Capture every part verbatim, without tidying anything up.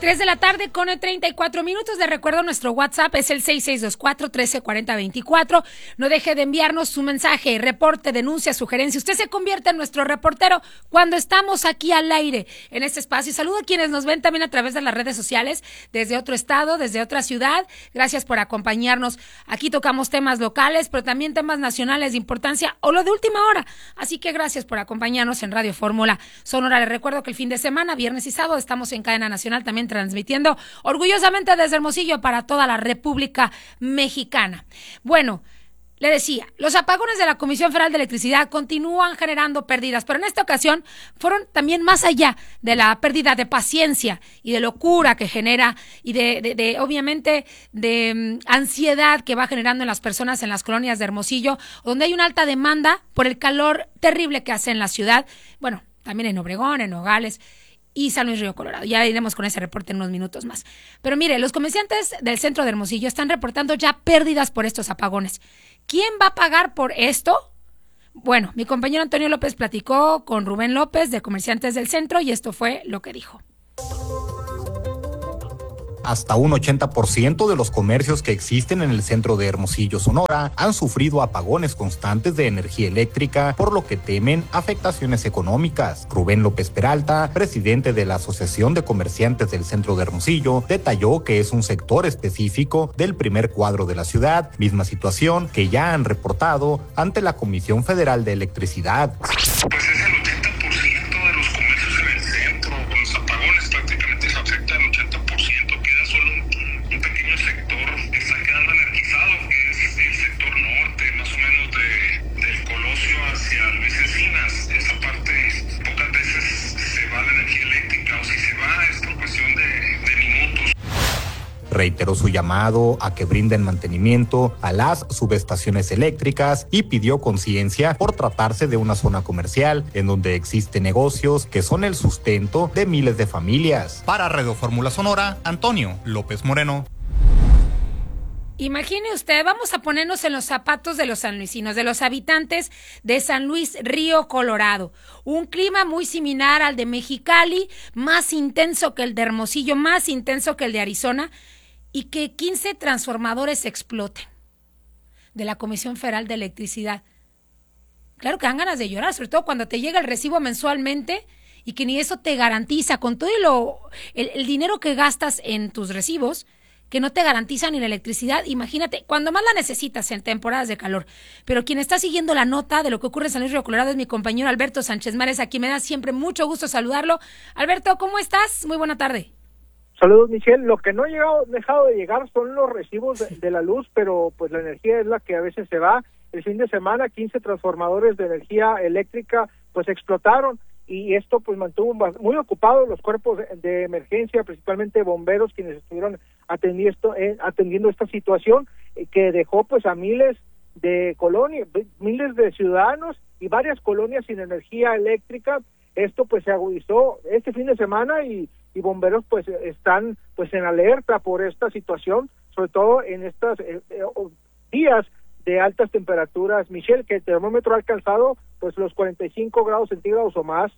tres de la tarde con treinta y cuatro minutos. De recuerdo, nuestro WhatsApp es el seis seis dos cuatro, uno tres cuatro cero veinticuatro. No deje de enviarnos su mensaje, reporte, denuncia, sugerencia. Usted se convierte en nuestro reportero cuando estamos aquí al aire en este espacio. Y saludo a quienes nos ven también a través de las redes sociales, desde otro estado, desde otra ciudad. Gracias por acompañarnos. Aquí tocamos temas locales, pero también temas nacionales de importancia o lo de última hora. Así que gracias por acompañarnos en Radio Fórmula Sonora. Les recuerdo que el fin de semana, viernes y sábado, estamos en cadena nacional también transmitiendo orgullosamente desde Hermosillo para toda la República Mexicana. Bueno, le decía, los apagones de la Comisión Federal de Electricidad continúan generando pérdidas, pero en esta ocasión fueron también más allá de la pérdida de paciencia y de locura que genera y de, de, de obviamente, de um, ansiedad que va generando en las personas en las colonias de Hermosillo, donde hay una alta demanda por el calor terrible que hace en la ciudad, bueno, también en Obregón, en Nogales y San Luis Río Colorado. Ya iremos con ese reporte en unos minutos más. Pero mire, los comerciantes del centro de Hermosillo están reportando ya pérdidas por estos apagones. ¿Quién va a pagar por esto? Bueno, mi compañero Antonio López platicó con Rubén López de Comerciantes del Centro y esto fue lo que dijo. Hasta un ochenta por ciento de los comercios que existen en el centro de Hermosillo, Sonora, han sufrido apagones constantes de energía eléctrica, por lo que temen afectaciones económicas. Rubén López Peralta, presidente de la Asociación de Comerciantes del Centro de Hermosillo, detalló que es un sector específico del primer cuadro de la ciudad, misma situación que ya han reportado ante la Comisión Federal de Electricidad. Pues es el ochenta por ciento de los comercios en el centro, con los apagones prácticamente se afecta el ochenta por ciento. Queda solo un, un pequeño sector que está quedando energizado, que es el sector norte, más o menos de, del Colosio hacia Luis Encinas. Esa parte pocas veces se va la energía eléctrica, o si se va es por cuestión de, de minutos. Reiteró su llamado a que brinden mantenimiento a las subestaciones eléctricas y pidió conciencia por tratarse de una zona comercial en donde existen negocios que son el sustento de miles de familias. Para Radio Fórmula Sonora, Antonio López Moreno. Imagine usted, vamos a ponernos en los zapatos de los sanluisinos, de los habitantes de San Luis Río Colorado. Un clima muy similar al de Mexicali, más intenso que el de Hermosillo, más intenso que el de Arizona, y que quince transformadores exploten de la Comisión Federal de Electricidad. Claro que dan ganas de llorar, sobre todo cuando te llega el recibo mensualmente y que ni eso te garantiza, con todo y lo, el, el dinero que gastas en tus recibos, que no te garantiza ni la electricidad. Imagínate, cuando más la necesitas en temporadas de calor. Pero quien está siguiendo la nota de lo que ocurre en San Luis Río Colorado es mi compañero Alberto Sánchez Mares, a quien me da siempre mucho gusto saludarlo. Alberto, ¿cómo estás? Muy buena tarde. Saludos, Michelle. Lo que no ha llegado, dejado de llegar son los recibos de, de la luz, pero pues la energía es la que a veces se va. El fin de semana, quince transformadores de energía eléctrica pues explotaron y esto pues mantuvo muy ocupados los cuerpos de, de emergencia, principalmente bomberos, quienes estuvieron atendiendo, eh, atendiendo esta situación eh, que dejó pues a miles de colonias, miles de ciudadanos y varias colonias sin energía eléctrica. Esto pues se agudizó este fin de semana y y bomberos pues están pues en alerta por esta situación, sobre todo en estos eh, eh, días de altas temperaturas, Michelle, que el termómetro ha alcanzado pues los cuarenta y cinco grados centígrados o más.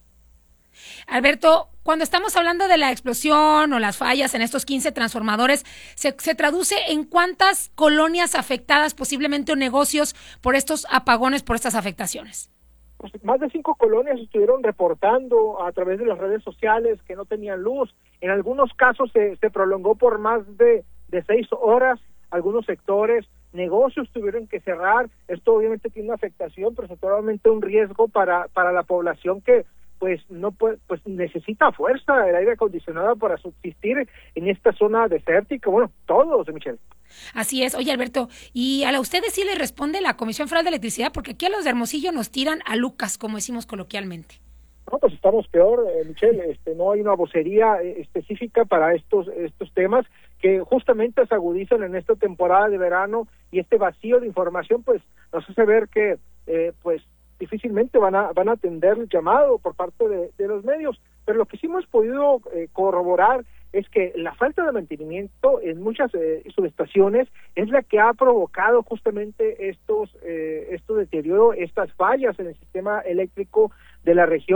Alberto, cuando estamos hablando de la explosión o las fallas en estos quince transformadores, ¿se, se traduce en cuántas colonias afectadas posiblemente o negocios por estos apagones, por estas afectaciones? Pues más de cinco colonias estuvieron reportando a través de las redes sociales que no tenían luz. En algunos casos se, se prolongó por más de, de seis horas. Algunos sectores, negocios tuvieron que cerrar. Esto obviamente tiene una afectación, pero totalmente un riesgo para, para la población que pues no puede, pues necesita fuerza el aire acondicionado para subsistir en esta zona desértica. Bueno, todos, Michelle. Así es. Oye, Alberto, ¿y a ustedes sí les responde la Comisión Federal de Electricidad? Porque aquí a los de Hermosillo nos tiran a Lucas, como decimos coloquialmente. No, pues estamos peor, eh, Michelle. Este, no hay una vocería eh, específica para estos estos temas que justamente se agudizan en esta temporada de verano, y este vacío de información pues nos hace ver que eh, pues difícilmente van a van a atender el llamado por parte de, de los medios. Pero lo que sí hemos podido eh, corroborar es que la falta de mantenimiento en muchas eh, subestaciones es la que ha provocado justamente estos eh, estos deterioros, estas fallas en el sistema eléctrico de la región.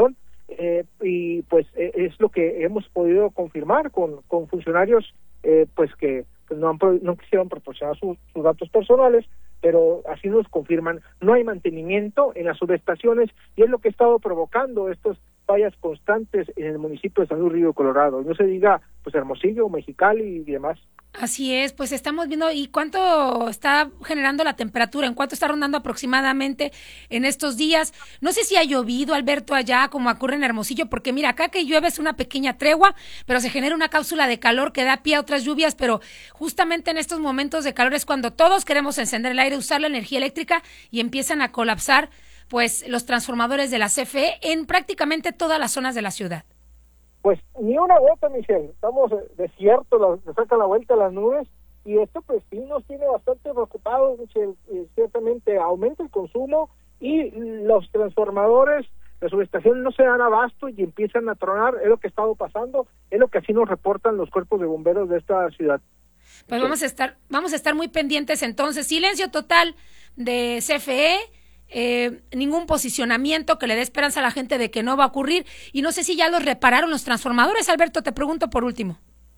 eh, y pues eh, es lo que hemos podido confirmar con, con funcionarios eh, pues que pues, no, han, no quisieron proporcionar sus, sus datos personales, pero así nos confirman. No hay mantenimiento en las subestaciones y es lo que ha estado provocando estos fallas constantes en el municipio de San Luis Río Colorado. No se diga pues Hermosillo, Mexicali y demás. Así es, pues estamos viendo, ¿y cuánto está generando la temperatura? ¿En cuánto está rondando aproximadamente en estos días? No sé si ha llovido, Alberto, allá, como ocurre en Hermosillo, porque mira, acá que llueve es una pequeña tregua, pero se genera una cápsula de calor que da pie a otras lluvias, pero justamente en estos momentos de calor es cuando todos queremos encender el aire, usar la energía eléctrica y empiezan a colapsar pues los transformadores de la C F E en prácticamente todas las zonas de la ciudad. Pues ni una gota, Michelle, estamos desiertos, le sacan la vuelta a las nubes, y esto pues sí nos tiene bastante preocupados, Michelle. Eh, ciertamente aumenta el consumo y los transformadores de subestación no se dan abasto y empiezan a tronar. Es lo que ha estado pasando, es lo que así nos reportan los cuerpos de bomberos de esta ciudad. Pues sí. vamos a estar, vamos a estar muy pendientes entonces. Silencio total de C F E. Eh, ningún posicionamiento que le dé esperanza a la gente de que no va a ocurrir, y no sé si ya los repararon los transformadores. Alberto, te pregunto por último.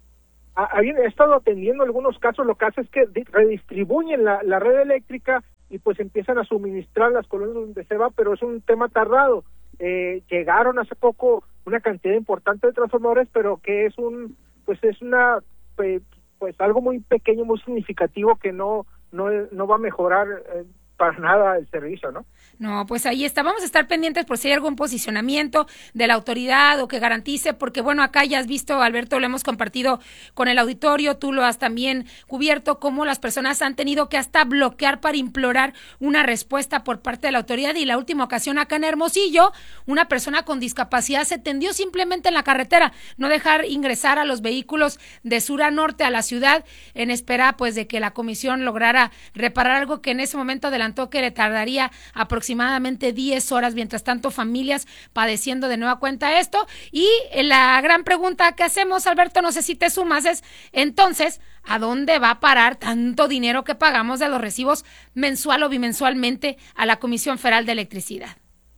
Ah, he estado atendiendo algunos casos, lo que hace es que redistribuyen la, la red eléctrica y pues empiezan a suministrar las colonias donde se va, pero es un tema tardado. Eh, llegaron hace poco una cantidad importante de transformadores, pero que es un, pues es una, pues, pues algo muy pequeño, muy significativo que no, no, no va a mejorar eh, para nada el servicio, ¿no? No, pues ahí está. Vamos a estar pendientes por si hay algún posicionamiento de la autoridad o que garantice, porque bueno, acá ya has visto, Alberto, lo hemos compartido con el auditorio, tú lo has también cubierto, cómo las personas han tenido que hasta bloquear para implorar una respuesta por parte de la autoridad. Y la última ocasión acá en Hermosillo, una persona con discapacidad se tendió simplemente en la carretera, no dejar ingresar a los vehículos de sur a norte a la ciudad, en espera pues de que la comisión lograra reparar algo que en ese momento adelantó que le tardaría aproximadamente diez horas, mientras tanto familias padeciendo de nueva cuenta esto. Y la gran pregunta que hacemos, Alberto, no sé si te sumas, es entonces, ¿a dónde va a parar tanto dinero que pagamos de los recibos mensual o bimensualmente a la Comisión Federal de Electricidad?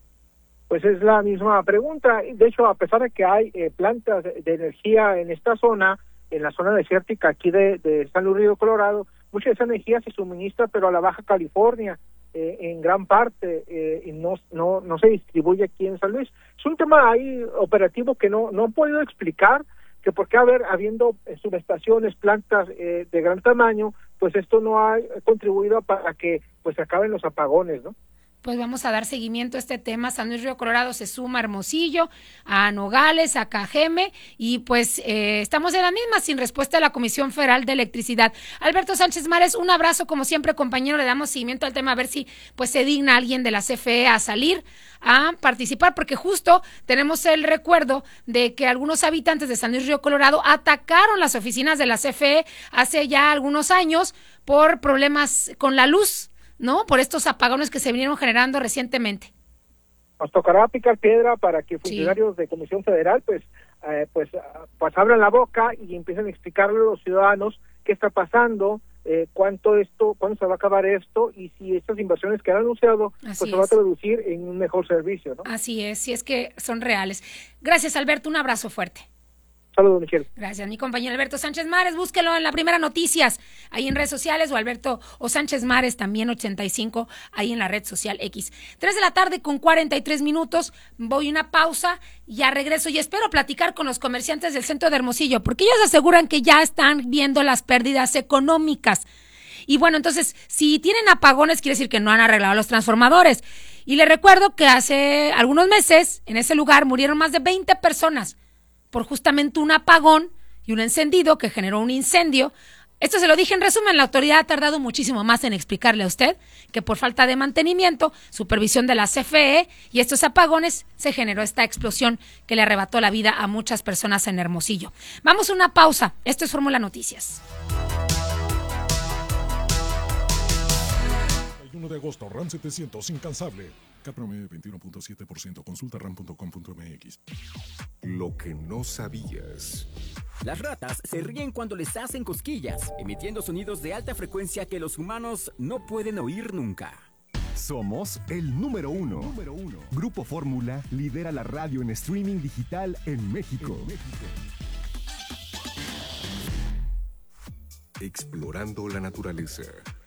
Pues es la misma pregunta. De hecho, a pesar de que hay eh, plantas de, de energía en esta zona, en la zona desértica aquí de, de San Luis Río Colorado, mucha de esa energía se suministra, pero a la Baja California, eh, en gran parte, eh, y no, no, no se distribuye aquí en San Luis. Es un tema ahí operativo que no, no he podido explicar, que por qué haber, habiendo subestaciones, plantas eh, de gran tamaño, pues esto no ha contribuido para que pues se acaben los apagones, ¿no? Pues vamos a dar seguimiento a este tema. San Luis Río Colorado se suma a Hermosillo, a Nogales, a Cajeme, y pues eh, estamos en la misma, sin respuesta a la Comisión Federal de Electricidad. Alberto Sánchez Mares, un abrazo como siempre, compañero. Le damos seguimiento al tema a ver si pues se digna alguien de la C F E a salir a participar, porque justo tenemos el recuerdo de que algunos habitantes de San Luis Río Colorado atacaron las oficinas de la C F E hace ya algunos años por problemas con la luz, ¿no? Por estos apagones que se vinieron generando recientemente. Nos tocará picar piedra para que funcionarios sí. de Comisión Federal pues eh, pues pues abran la boca y empiecen a explicarle a los ciudadanos qué está pasando, eh, cuánto esto, cuándo se va a acabar esto, y si estas inversiones que han anunciado Así pues es. se va a traducir en un mejor servicio, ¿no? Así es, si es que son reales. Gracias, Alberto, un abrazo fuerte. Saludos, Michelle. Gracias, mi compañero Alberto Sánchez Mares. Búsquelo en La Primera Noticias, ahí en redes sociales, o Alberto o Sánchez Mares, también ochenta y cinco, ahí en la red social X. Tres de la tarde con cuarenta y tres minutos. Voy a una pausa, ya regreso y espero platicar con los comerciantes del centro de Hermosillo, porque ellos aseguran que ya están viendo las pérdidas económicas. Y bueno, entonces, si tienen apagones, quiere decir que no han arreglado los transformadores. Y les recuerdo que hace algunos meses, en ese lugar, murieron más de veinte personas por justamente un apagón y un encendido que generó un incendio. Esto se lo dije en resumen, la autoridad ha tardado muchísimo más en explicarle a usted que por falta de mantenimiento, supervisión de la C F E y estos apagones, se generó esta explosión que le arrebató la vida a muchas personas en Hermosillo. Vamos a una pausa. Esto es Fórmula Noticias. El uno de agosto, RAM setecientos incansable. Cap promedio veintiuno punto siete por ciento. Consulta ram punto com punto m x. Lo que no sabías. Las ratas se ríen cuando les hacen cosquillas, emitiendo sonidos de alta frecuencia que los humanos no pueden oír nunca. Somos el número uno. Número uno. Grupo Fórmula lidera la radio en streaming digital en México. En México. Explorando la naturaleza.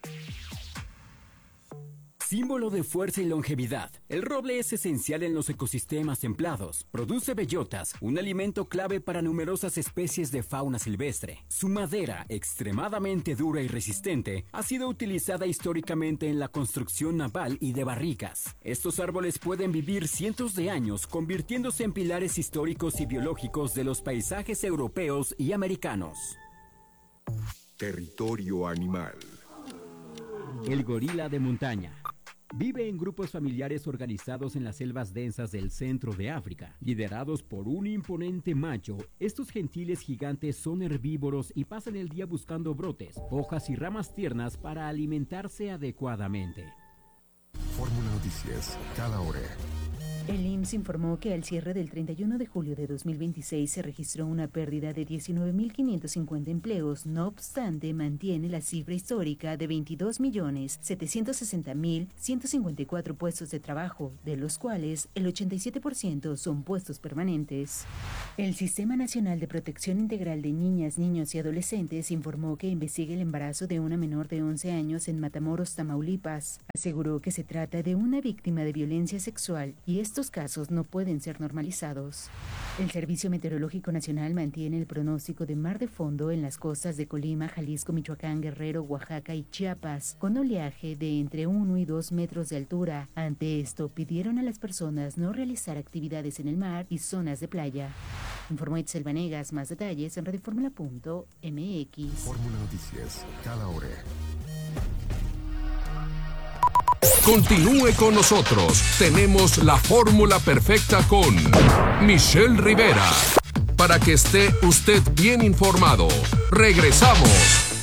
Símbolo de fuerza y longevidad, el roble es esencial en los ecosistemas templados. Produce bellotas, un alimento clave para numerosas especies de fauna silvestre. Su madera, extremadamente dura y resistente, ha sido utilizada históricamente en la construcción naval y de barricas. Estos árboles pueden vivir cientos de años, convirtiéndose en pilares históricos y biológicos de los paisajes europeos y americanos. Territorio animal. El gorila de montaña. Vive en grupos familiares organizados en las selvas densas del centro de África. Liderados por un imponente macho, estos gentiles gigantes son herbívoros y pasan el día buscando brotes, hojas y ramas tiernas para alimentarse adecuadamente. Fórmula Noticias, cada hora. El I M S S informó que al cierre del treinta y uno de julio de dos mil veintiséis se registró una pérdida de diecinueve mil quinientos cincuenta empleos. No obstante, mantiene la cifra histórica de veintidós millones setecientos sesenta mil ciento cincuenta y cuatro puestos de trabajo, de los cuales el ochenta y siete por ciento son puestos permanentes. El Sistema Nacional de Protección Integral de Niñas, Niños y Adolescentes informó que investiga el embarazo de una menor de once años en Matamoros, Tamaulipas. Aseguró que se trata de una víctima de violencia sexual y esto Estos casos no pueden ser normalizados. El Servicio Meteorológico Nacional mantiene el pronóstico de mar de fondo en las costas de Colima, Jalisco, Michoacán, Guerrero, Oaxaca y Chiapas, con oleaje de entre uno y dos metros de altura. Ante esto, pidieron a las personas no realizar actividades en el mar y zonas de playa. Informó Itzel Vanegas. Más detalles en radioformula punto m x. Fórmula Noticias, cada hora. Continúe con nosotros. Tenemos la fórmula perfecta con Michelle Rivera. Para que esté usted bien informado. Regresamos.